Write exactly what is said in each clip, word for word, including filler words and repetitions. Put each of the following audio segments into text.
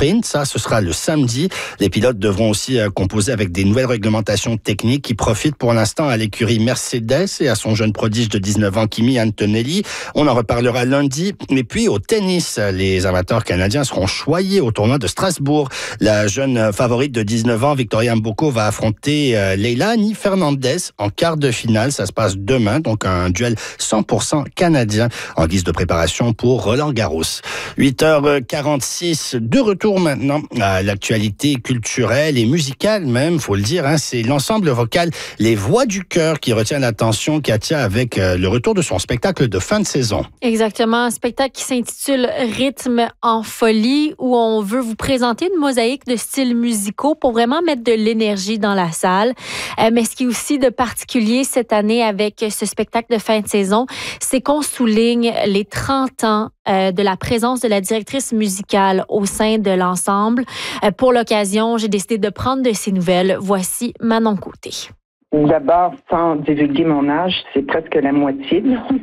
sprint. Ça, ce sera le samedi. Les pilotes devront aussi composer avec des nouvelles réglementations techniques qui profitent pour l'instant à l'écurie Mercedes et à son jeune prodige de dix-neuf ans, Kimi Antonelli. On en reparlera lundi. Et puis au tennis, les amateurs canadiens seront choyés au tournoi de Strasbourg. La jeune favorite de dix-neuf ans, Victoria Mboko, va affronter euh, Leilani Fernandez en quart de finale. Ça se passe demain, donc un duel cent pour cent canadien en guise de préparation pour Roland Garros. huit heures quarante-six, de retour maintenant à l'actualité culturelle et musicale même, faut le dire. Hein, c'est l'ensemble vocal Les Voix du Cœur qui retient l'attention, Katia, avec euh, le retour de son spectacle de fin de saison. Exactement, un spectacle qui s'intitule Rythme en folie, où on veut vous présenter une mosaïque de styles musicaux pour vraiment mettre de l'énergie dans la salle. Euh, mais ce qui est aussi de particulier cette année avec ce spectacle de fin de saison, c'est qu'on souligne les trente ans euh, de la présence de la directrice musicale au sein de l'ensemble. Euh, pour l'occasion, j'ai décidé de prendre de ses nouvelles. Voici Manon Côté. D'abord, sans divulguer mon âge, c'est presque la moitié de mon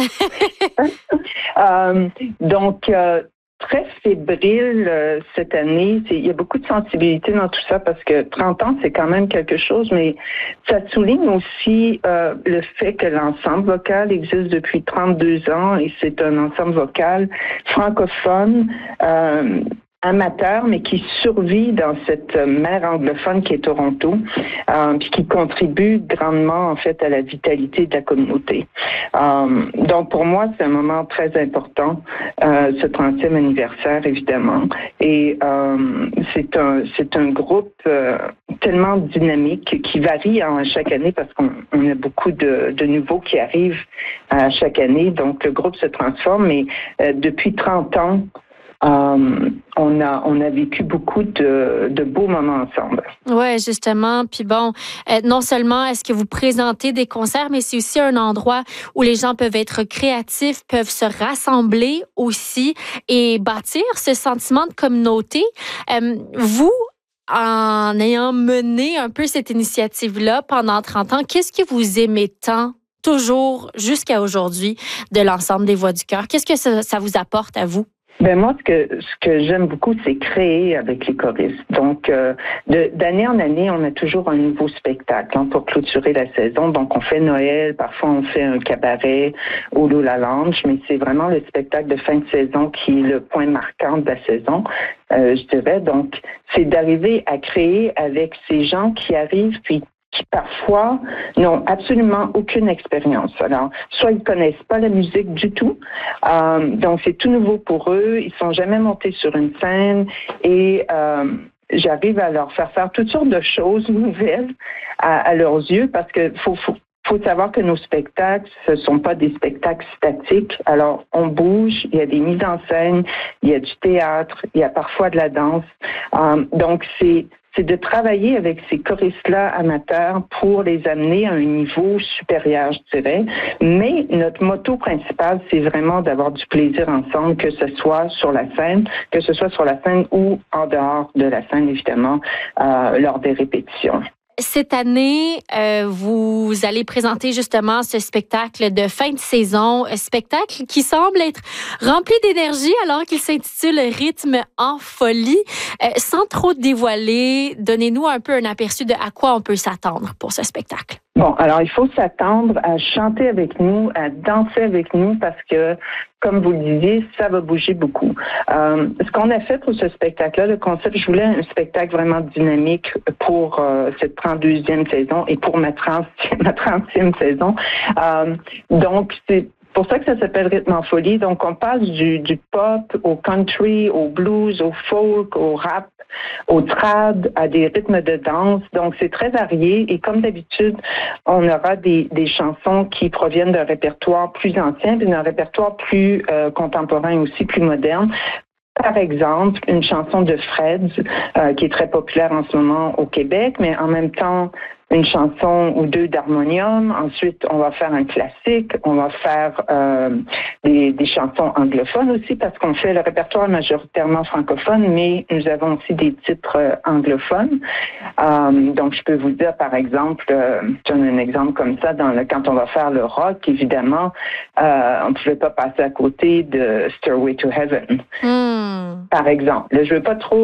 âge. euh, donc, euh, très fébrile euh, cette année. Il y a beaucoup de sensibilité dans tout ça parce que trente ans, c'est quand même quelque chose, mais ça souligne aussi euh, le fait que l'ensemble vocal existe depuis trente-deux ans et c'est un ensemble vocal francophone, euh, amateur, mais qui survit dans cette mer anglophone qui est Toronto, euh, puis qui contribue grandement, en fait, à la vitalité de la communauté. Euh, donc, pour moi, c'est un moment très important, euh, ce trentième anniversaire, évidemment. Et euh, c'est un c'est un groupe euh, tellement dynamique qui varie hein, chaque année parce qu'on on a beaucoup de, de nouveaux qui arrivent à chaque année. Donc, le groupe se transforme, mais euh, depuis trente ans, Euh, on a on a vécu beaucoup de, de beaux moments ensemble. Ouais, justement. Puis bon, euh, non seulement est-ce que vous présentez des concerts, mais c'est aussi un endroit où les gens peuvent être créatifs, peuvent se rassembler aussi et bâtir ce sentiment de communauté. Euh, vous, en ayant mené un peu cette initiative-là pendant trente ans, qu'est-ce que vous aimez tant, toujours jusqu'à aujourd'hui, de l'ensemble des Voix du Cœur? Qu'est-ce que ça, ça vous apporte à vous? Ben moi, ce que ce que j'aime beaucoup, c'est créer avec les choristes. Donc, euh, de, d'année en année, on a toujours un nouveau spectacle hein, pour clôturer la saison. Donc, on fait Noël, parfois on fait un cabaret au Lula Lounge, mais c'est vraiment le spectacle de fin de saison qui est le point marquant de la saison, euh, je dirais. Donc, c'est d'arriver à créer avec ces gens qui arrivent, puis qui parfois n'ont absolument aucune expérience. Alors, soit ils connaissent pas la musique du tout, euh, donc c'est tout nouveau pour eux, ils sont jamais montés sur une scène et euh, j'arrive à leur faire faire toutes sortes de choses nouvelles à, à leurs yeux parce que faut, faut faut savoir que nos spectacles, ce sont pas des spectacles statiques. Alors, on bouge, il y a des mises en scène, il y a du théâtre, il y a parfois de la danse. Euh, donc, c'est c'est de travailler avec ces choristes-là amateurs pour les amener à un niveau supérieur, je dirais. Mais notre motto principal, c'est vraiment d'avoir du plaisir ensemble, que ce soit sur la scène, que ce soit sur la scène ou en dehors de la scène, évidemment, euh, lors des répétitions. Cette année, euh, vous allez présenter justement ce spectacle de fin de saison, un spectacle qui semble être rempli d'énergie alors qu'il s'intitule Rythme en folie. Euh, sans trop dévoiler, donnez-nous un peu un aperçu de à quoi on peut s'attendre pour ce spectacle. Bon, alors il faut s'attendre à chanter avec nous, à danser avec nous parce que, comme vous le disiez, ça va bouger beaucoup. Euh, ce qu'on a fait pour ce spectacle-là, le concept, je voulais un spectacle vraiment dynamique pour euh, cette trente-deuxième saison et pour ma trentième, ma trentième saison. Euh, donc, c'est pour ça que ça s'appelle Rythme en folie. Donc, on passe du, du pop au country, au blues, au folk, au rap, au trad, à des rythmes de danse. Donc, c'est très varié. Et comme d'habitude, on aura des, des chansons qui proviennent d'un répertoire plus ancien, puis d'un répertoire plus euh, contemporain aussi, plus moderne. Par exemple, une chanson de Fred, euh, qui est très populaire en ce moment au Québec, mais en même temps, une chanson ou deux d'harmonium. Ensuite, on va faire un classique. On va faire euh, des, des chansons anglophones aussi parce qu'on fait le répertoire majoritairement francophone, mais nous avons aussi des titres euh, anglophones. Euh, donc, je peux vous dire, par exemple, euh, je donne un exemple comme ça, dans le, quand on va faire le rock, évidemment, euh, on ne pouvait pas passer à côté de Stairway to Heaven, Mm. par exemple. Là, je ne veux pas trop